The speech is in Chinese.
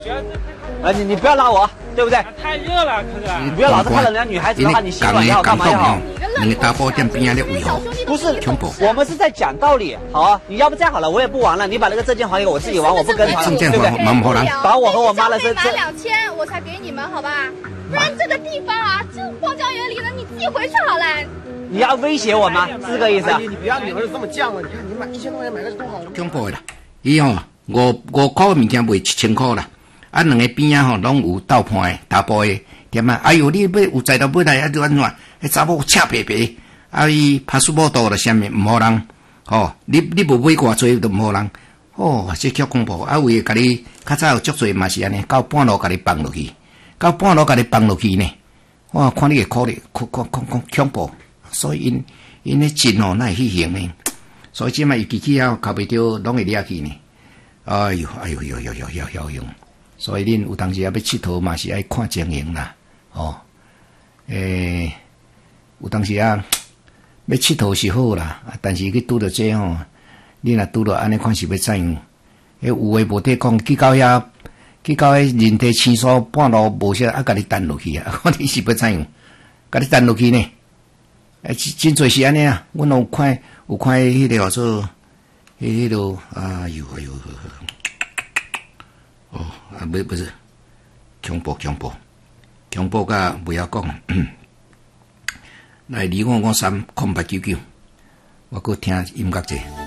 你不要拉我，对不对？ 太热了，可是。 你不要老是看到人家女孩子的话，你心软也好，干嘛也好。 那个打包店边上的尾号， 不是，我们是在讲道理。好啊，你要不这样好了，我也不玩了，你把那个证件还给我自己玩，我不跟团，对不对？把我和我妈的这拿2000，我才给你们，好吧？不然这个地方啊，就荒郊野岭的，你自己回去好了。 你要威胁我吗？是这个意思？ 你不要你儿子这么犟了，你看你买1000块钱买个多好。 恐怖的啦，伊吼5块的物件卖7000块啦。啊，两个边啊吼，拢有倒盘的、打包的，点啊？哎呦，你要有才到买来，啊，就安怎？迄查某赤白白，啊，伊拍书包刀了，下面唔好人，吼，你无买偌济都唔好人，哦，这叫恐怖。啊，为甲你较早有足侪嘛是安尼，到半路甲你放落去，呢，哇，看你个可怜，恐怖。所以因咧真吼，那会去行呢？所以即摆尤其去啊，靠袂着拢会掠去呢。哎呦，用。所以恁有当时要佚佗嘛是爱看情形啦，哦，有当时要佚佗是好啦，但是去拄着这吼，你若拄着安尼看是要怎样？有诶无得讲，去到遐人地青疏半路无啥，啊，甲你弹落去啊！看你是要怎样？甲你弹落去呢？真侪是安尼啊！阮有看迄个叫做迄个，哎呦。哦，啊，不是，恐怖，甲不要讲。来，2553899，我搁听音乐者。